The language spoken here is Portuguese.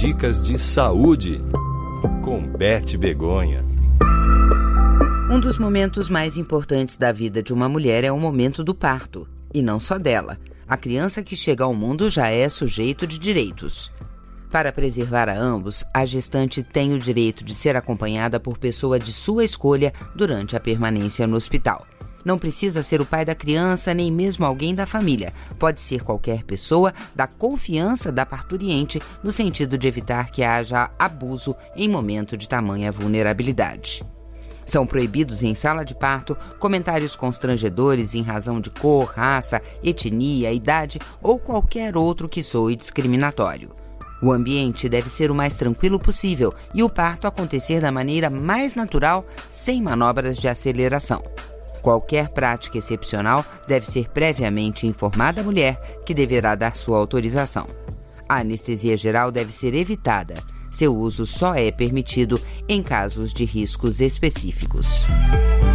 Dicas de saúde, com Beth Begonha. Um dos momentos mais importantes da vida de uma mulher é o momento do parto. E não só dela. A criança que chega ao mundo já é sujeito de direitos. Para preservar a ambos, a gestante tem o direito de ser acompanhada por pessoa de sua escolha durante a permanência no hospital. Não precisa ser o pai da criança, nem mesmo alguém da família. Pode ser qualquer pessoa da confiança da parturiente, no sentido de evitar que haja abuso em momento de tamanha vulnerabilidade. São proibidos em sala de parto comentários constrangedores em razão de cor, raça, etnia, idade ou qualquer outro que soe discriminatório. O ambiente deve ser o mais tranquilo possível e o parto acontecer da maneira mais natural, sem manobras de aceleração. Qualquer prática excepcional deve ser previamente informada à mulher, que deverá dar sua autorização. A anestesia geral deve ser evitada. Seu uso só é permitido em casos de riscos específicos.